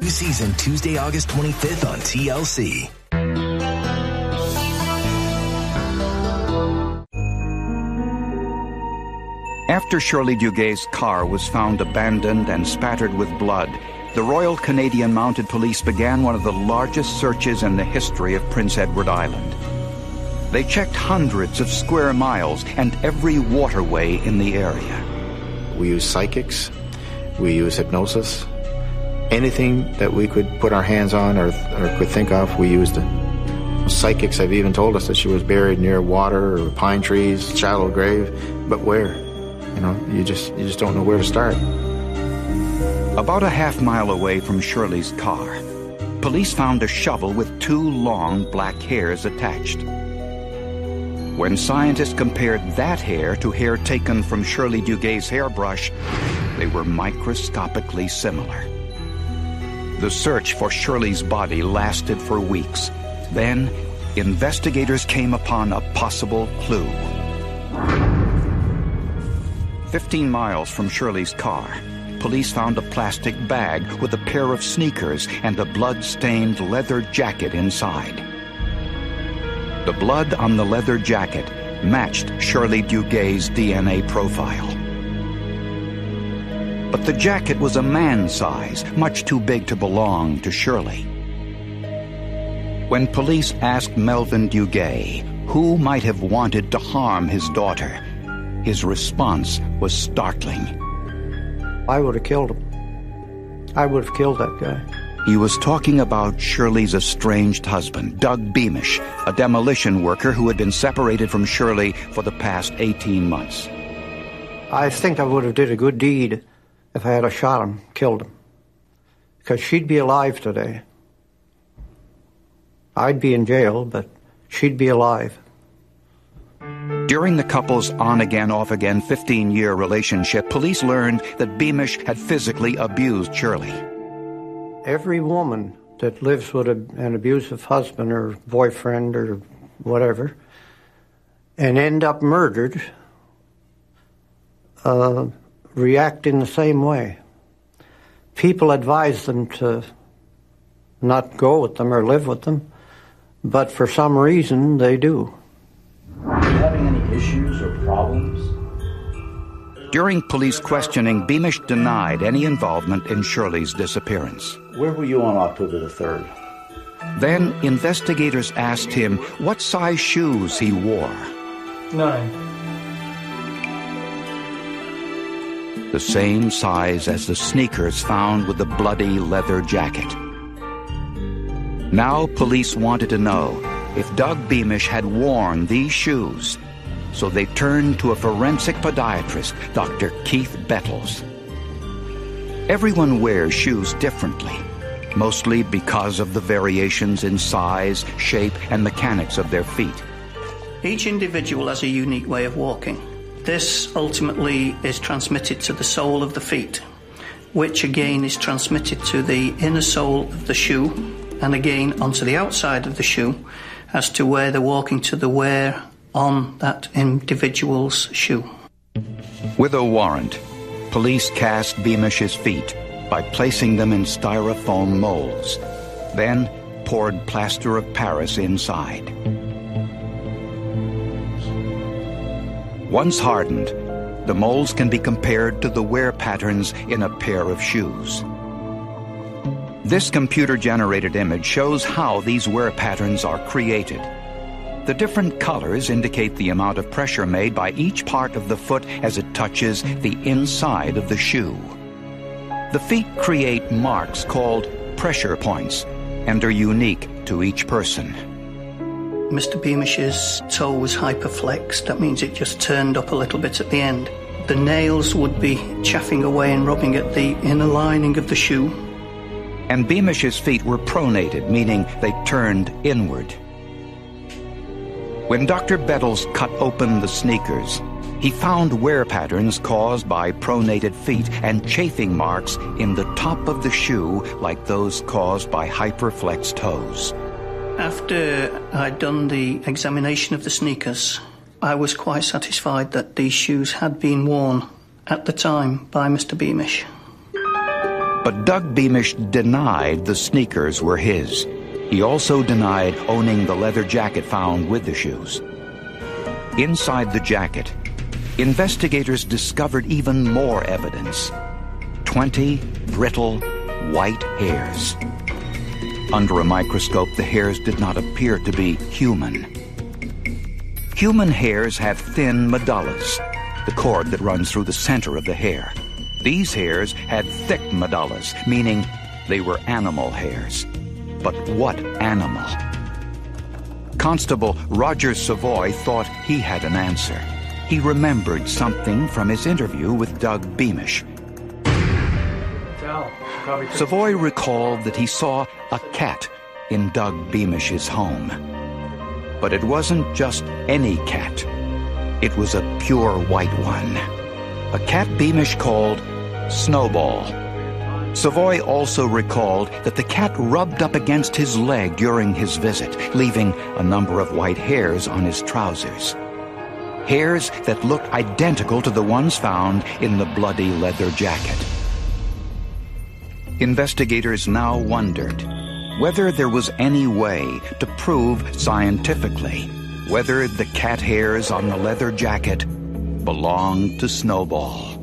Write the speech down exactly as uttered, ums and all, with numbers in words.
New season Tuesday, August twenty-fifth on T L C. After Shirley Duguay's car was found abandoned and spattered with blood, the Royal Canadian Mounted Police began one of the largest searches in the history of Prince Edward Island. They checked hundreds of square miles and every waterway in the area. We use psychics, we use hypnosis. Anything that we could put our hands on or, or could think of, we used it. Psychics have even told us that she was buried near water or pine trees, shallow grave, but where? You know, you just you just don't know where to start. About a half mile away from Shirley's car, police found a shovel with two long black hairs attached. When scientists compared that hair to hair taken from Shirley Duguay's hairbrush, they were microscopically similar. The search for Shirley's body lasted for weeks. Then, investigators came upon a possible clue. Fifteen miles from Shirley's car, police found a plastic bag with a pair of sneakers and a blood-stained leather jacket inside. The blood on the leather jacket matched Shirley Duguay's D N A profile. But the jacket was a man's size, much too big to belong to Shirley. When police asked Melvin Dugay who might have wanted to harm his daughter, his response was startling. I would have killed him. I would have killed that guy. He was talking about Shirley's estranged husband, Doug Beamish, a demolition worker who had been separated from Shirley for the past eighteen months. I think I would have did a good deed if I had a shot him, killed him. Because she'd be alive today. I'd be in jail, but she'd be alive. During the couple's on-again, off-again fifteen-year relationship, police learned that Beamish had physically abused Shirley. Every woman that lives with a, an abusive husband or boyfriend or whatever and end up murdered uh, react in the same way. People advise them to not go with them or live with them, but for some reason they do. Are you having any issues or problems? During police questioning, Beamish denied any involvement in Shirley's disappearance. Where were you on October the third? Then investigators asked him what size shoes he wore. Nine. The same size as the sneakers found with the bloody leather jacket. Now police wanted to know if Doug Beamish had worn these shoes, so they turned to a forensic podiatrist, Doctor Keith Bettles. Everyone wears shoes differently, mostly because of the variations in size, shape, and mechanics of their feet. Each individual has a unique way of walking. This ultimately is transmitted to the sole of the feet, which again is transmitted to the inner sole of the shoe, and again onto the outside of the shoe, as to where they're walking to the wear on that individual's shoe. With a warrant, police cast Beamish's feet by placing them in styrofoam molds, then poured plaster of Paris inside. Once hardened, the molds can be compared to the wear patterns in a pair of shoes. This computer-generated image shows how these wear patterns are created. The different colors indicate the amount of pressure made by each part of the foot as it touches the inside of the shoe. The feet create marks called pressure points and are unique to each person. Mister Beamish's toe was hyperflexed. That means it just turned up a little bit at the end. The nails would be chaffing away and rubbing at the inner lining of the shoe. And Beamish's feet were pronated, meaning they turned inward. When Doctor Bettles cut open the sneakers, he found wear patterns caused by pronated feet and chafing marks in the top of the shoe like those caused by hyperflexed toes. After I'd done the examination of the sneakers, I was quite satisfied that these shoes had been worn at the time by Mister Beamish. But Doug Beamish denied the sneakers were his. He also denied owning the leather jacket found with the shoes. Inside the jacket, investigators discovered even more evidence. Twenty brittle, white hairs. Under a microscope, the hairs did not appear to be human. Human hairs have thin medullas, the cord that runs through the center of the hair. These hairs had thick medullas, meaning they were animal hairs. But what animal? Constable Roger Savoy thought he had an answer. He remembered something from his interview with Doug Beamish. Savoy recalled that he saw a cat in Doug Beamish's home. But it wasn't just any cat. It was a pure white one. A cat Beamish called Snowball. Savoy also recalled that the cat rubbed up against his leg during his visit, leaving a number of white hairs on his trousers. Hairs that looked identical to the ones found in the bloody leather jacket. Investigators now wondered whether there was any way to prove scientifically whether the cat hairs on the leather jacket belonged to Snowball.